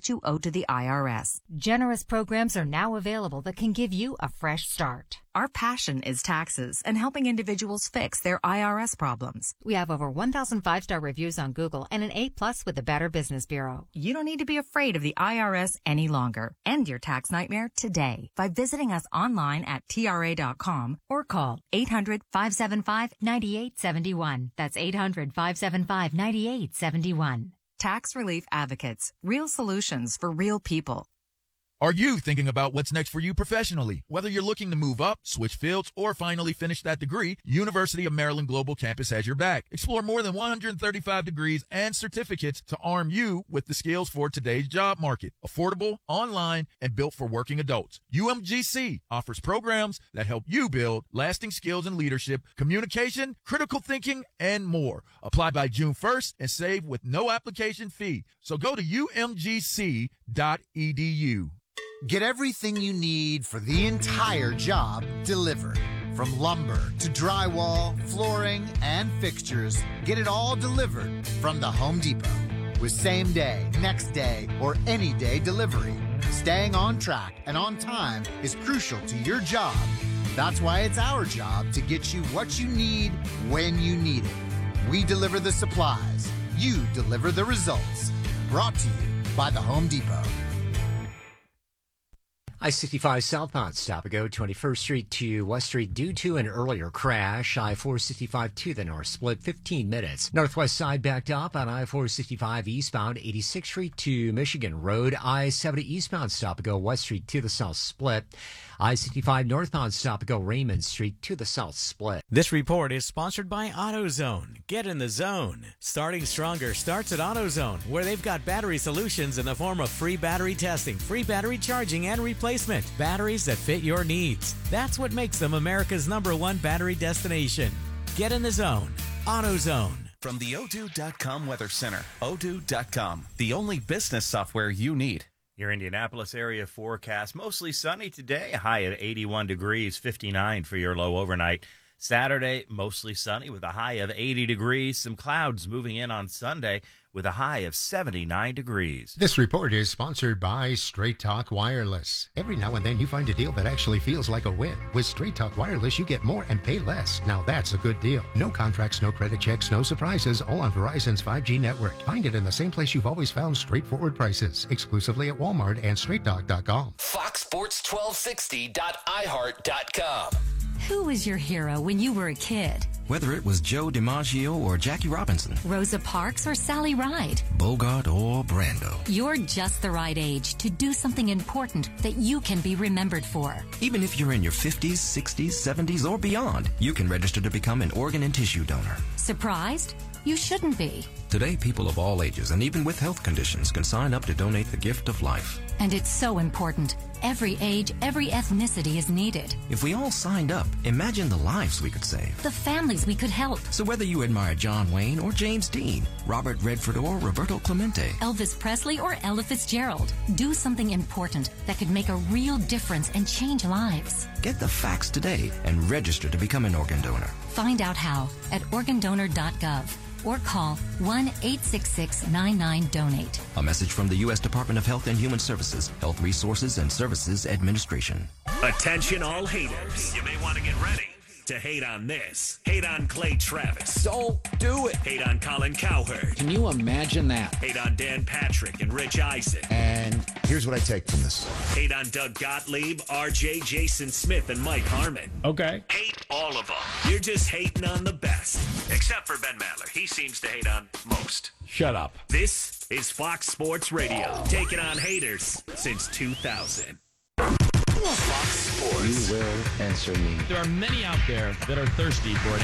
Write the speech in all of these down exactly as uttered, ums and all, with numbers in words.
what you owe to the I R S. Generous programs are now available that can give you a fresh start. Our passion is taxes and helping individuals fix their I R S problems. We have over one thousand five-star reviews on Google and an A plus with the Better Business Bureau. You don't need to be afraid of the I R S any longer. End your tax nightmare today by visiting us online at T R A dot com or call eight hundred, five seven five, nine eight seven one. That's eight hundred, five seven five, nine eight seven one. Tax Relief Advocates. Real solutions for real people. Are you thinking about what's next for you professionally? Whether you're looking to move up, switch fields, or finally finish that degree, University of Maryland Global Campus has your back. Explore more than one hundred thirty-five degrees and certificates to arm you with the skills for today's job market. Affordable, online, and built for working adults. U M G C offers programs that help you build lasting skills in leadership, communication, critical thinking, and more. Apply by June first and save with no application fee. So go to U M G C dot E D U. Get everything you need for the entire job delivered. From lumber to drywall, flooring, and fixtures, get it all delivered from the Home Depot. With same day, next day, or any day delivery, staying on track and on time is crucial to your job. That's why it's our job to get you what you need when you need it. We deliver the supplies. You deliver the results. Brought to you by the Home Depot. I sixty-five southbound stop and go twenty-first Street to West Street due to an earlier crash. I four sixty-five to the north split fifteen minutes. Northwest side backed up on I four sixty-five eastbound eighty-sixth Street to Michigan Road. I seventy eastbound stop and go West Street to the south split. I sixty-five northbound stop and go Raymond Street to the south split. This report is sponsored by AutoZone. Get in the zone. Starting stronger starts at AutoZone, where they've got battery solutions in the form of free battery testing, free battery charging, and replacement. Batteries that fit your needs. That's what makes them America's number one battery destination. Get in the zone. AutoZone. From the Odoo dot com Weather Center, Odoo dot com, the only business software you need. Your Indianapolis area forecast, mostly sunny today, a high at eighty-one degrees, fifty-nine for your low overnight. Saturday, mostly sunny with a high of eighty degrees. Some clouds moving in on Sunday with a high of seventy-nine degrees. This report is sponsored by Straight Talk Wireless. Every now and then you find a deal that actually feels like a win. With Straight Talk Wireless, you get more and pay less. Now that's a good deal. No contracts, no credit checks, no surprises, all on Verizon's five G network. Find it in the same place you've always found straightforward prices, exclusively at Walmart and straight talk dot com. Fox Sports twelve sixty dot i heart dot com. Who was your hero when you were a kid? Whether it was Joe DiMaggio or Jackie Robinson, Rosa Parks or Sally Ride, Bogart or Brando. You're just the right age to do something important that you can be remembered for. Even if you're in your fifties, sixties, seventies, or beyond, you can register to become an organ and tissue donor. Surprised? You shouldn't be. Today, people of all ages and even with health conditions can sign up to donate the gift of life. And it's so important. Every age, every ethnicity is needed. If we all signed up, imagine the lives we could save. The families we could help. So whether you admire John Wayne or James Dean, Robert Redford or Roberto Clemente, Elvis Presley or Ella Fitzgerald, do something important that could make a real difference and change lives. Get the facts today and register to become an organ donor. Find out how at organ donor dot gov. Or call one eight six six nine nine donate. A message from the U S Department of Health and Human Services, Health Resources and Services Administration. Attention all haters. You may want to get ready to hate on this. Hate on Clay Travis. Don't do it. Hate on Colin Cowherd. Can you imagine that? Hate on Dan Patrick and Rich Eisen. And here's what I take from this. Hate on Doug Gottlieb, R J, Jason Smith, and Mike Harmon. Okay. Hate all of them. You're just hating on the best. Except for Ben Maller. He seems to hate on most. Shut up. This is Fox Sports Radio. Taking on haters since two thousand. Fox Sports. You will answer me. There are many out there that are thirsty for an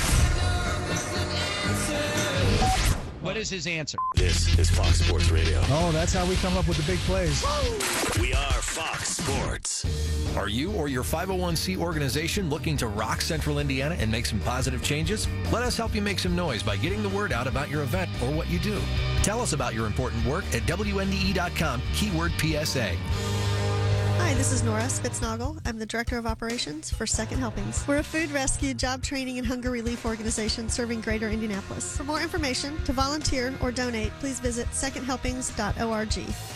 answer. What is his answer? This is Fox Sports Radio. Oh, that's how we come up with the big plays. We are Fox Sports. Are you or your five oh one c organization looking to rock Central Indiana and make some positive changes? Let us help you make some noise by getting the word out about your event or what you do. Tell us about your important work at W N D E dot com, keyword P S A. Hi, this is Nora Spitznagel. I'm the Director of Operations for Second Helpings. We're a food rescue, job training, and hunger relief organization serving greater Indianapolis. For more information, to volunteer or donate, please visit second helpings dot org.